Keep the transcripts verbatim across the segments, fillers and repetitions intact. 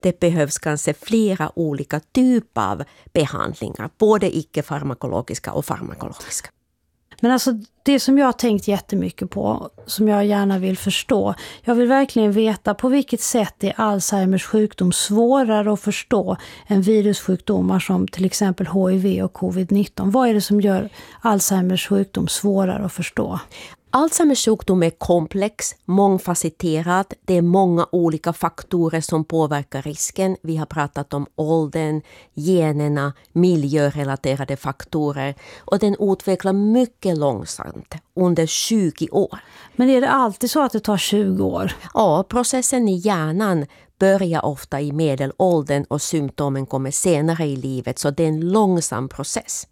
det behövs kanske flera olika typer av behandlingar, både icke-farmakologiska och farmakologiska. Men alltså det som jag har tänkt jättemycket på, som jag gärna vill förstå, jag vill verkligen veta på vilket sätt är Alzheimers sjukdom svårare att förstå än virussjukdomar som till exempel H I V och covid nitton. Vad är det som gör Alzheimers sjukdom svårare att förstå? Alzheimers sjukdom är komplex, mångfacetterad. Det är många olika faktorer som påverkar risken. Vi har pratat om åldern, generna, miljörelaterade faktorer. Och den utvecklar mycket långsamt, under tjugo år. Men är det alltid så att det tar tjugo år? Ja, processen i hjärnan börjar ofta i medelåldern och symptomen kommer senare i livet. Så det är en långsam process.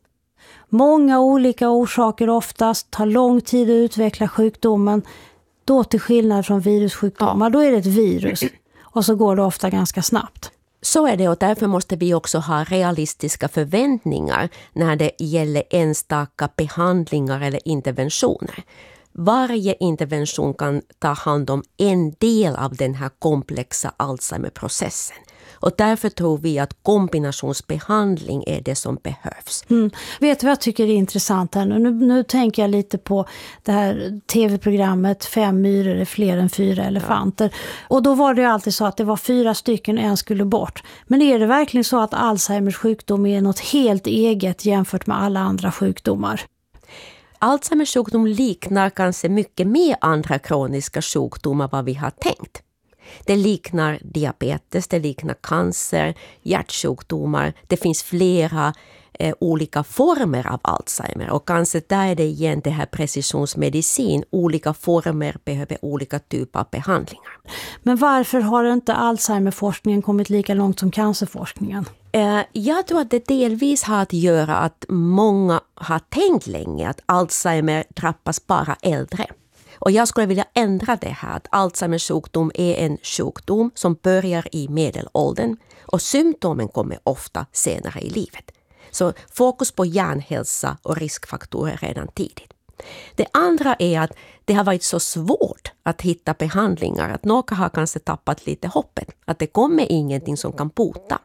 Många olika orsaker oftast, tar lång tid att utveckla sjukdomen. Då till skillnad från virussjukdomar, ja. Då är det ett virus och så går det ofta ganska snabbt. Så är det, och därför måste vi också ha realistiska förväntningar när det gäller enstaka behandlingar eller interventioner. Varje intervention kan ta hand om en del av den här komplexa Alzheimer-processen. Och därför tror vi att kombinationsbehandling är det som behövs. Mm. Vet du vad jag tycker är intressant här nu? nu? Nu tänker jag lite på det här tv-programmet Fem myror är fler än fyra elefanter. Ja. Och då var det ju alltid så att det var fyra stycken, en skulle bort. Men är det verkligen så att Alzheimers sjukdom är något helt eget jämfört med alla andra sjukdomar? Alzheimers sjukdom liknar kanske mycket mer andra kroniska sjukdomar vad vi har tänkt. Det liknar diabetes, det liknar cancer, hjärtsjukdomar. Det finns flera eh, olika former av Alzheimer. Och kanske där är det igen det här precisionsmedicin. Olika former behöver olika typer av behandlingar. Men varför har inte Alzheimerforskningen kommit lika långt som cancerforskningen? Eh, jag tror att det delvis har att göra att många har tänkt länge att Alzheimer trappas bara äldre. Och jag skulle vilja ändra det här, att Alzheimers sjukdom är en sjukdom som börjar i medelåldern och symptomen kommer ofta senare i livet. Så fokus på hjärnhälsa och riskfaktorer redan tidigt. Det andra är att det har varit så svårt att hitta behandlingar att några har kanske tappat lite hoppet, att det kommer ingenting som kan bota.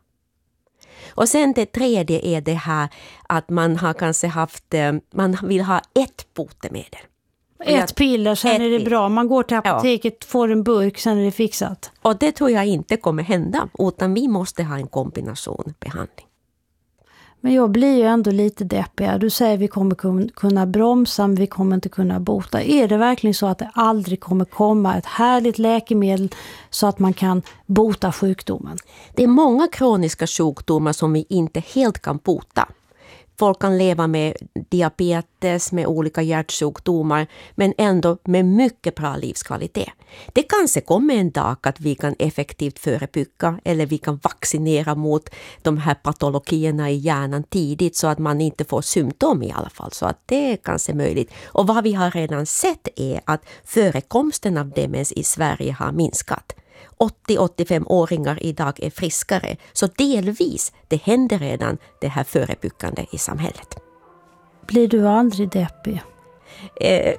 Och sen det tredje är det här att man har kanske haft, man vill ha ett botemedel. Ett piller, sen ett är det bra. Man går till apoteket, ja. Får en burk, sen är det fixat. Och det tror jag inte kommer hända, utan vi måste ha en kombination behandling. Men jag blir ju ändå lite deppig. Du säger att vi kommer kunna bromsa, men vi kommer inte kunna bota. Är det verkligen så att det aldrig kommer komma ett härligt läkemedel så att man kan bota sjukdomen? Det är många kroniska sjukdomar som vi inte helt kan bota. Folk kan leva med diabetes, med olika hjärtsjukdomar, men ändå med mycket bra livskvalitet. Det kanske kommer en dag att vi kan effektivt förebygga eller vi kan vaccinera mot de här patologierna i hjärnan tidigt så att man inte får symptom i alla fall. Så att det är kanske möjligt. Och vad vi har redan sett är att förekomsten av demens i Sverige har minskat. åttio till åttiofem-åringar idag är friskare. Så delvis, det händer redan det här förebyggande i samhället. Blir du aldrig deppig? Eh,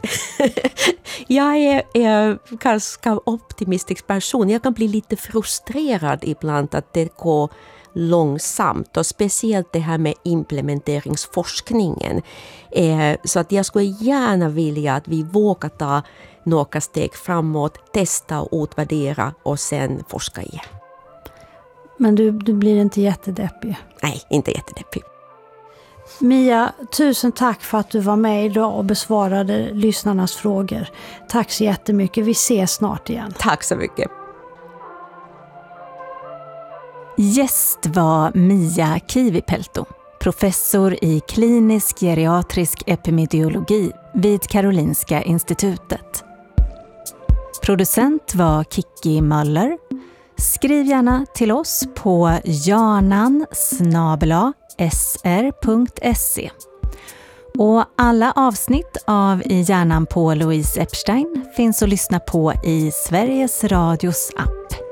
jag är, är ganska optimistisk person. Jag kan bli lite frustrerad ibland att det går långsamt. Och speciellt det här med implementeringsforskningen. Eh, så att jag skulle gärna vilja att vi vågar ta några steg framåt, testa och utvärdera och sen forska igen. Men du, du blir inte jättedeppig? Nej, inte jättedeppig. Mia, tusen tack för att du var med idag och besvarade lyssnarnas frågor. Tack så jättemycket. Vi ses snart igen. Tack så mycket. Gäst var Mia Kivipelto, professor i klinisk geriatrisk epidemiologi vid Karolinska institutet. Producent var Kikki Möller. Skriv gärna till oss på janan snabel-a s r punkt se. Och alla avsnitt av I hjärnan på Louise Epstein finns att lyssna på i Sveriges Radios app.